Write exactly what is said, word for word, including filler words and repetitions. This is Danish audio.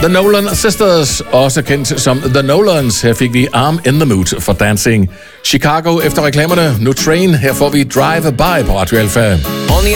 The Nolan Sisters, også kendt som The Nolans. Her fik vi I'm in the Mood for Dancing. Chicago efter reklamerne. Nu Train. Her får vi Drive By på Radio Alpha.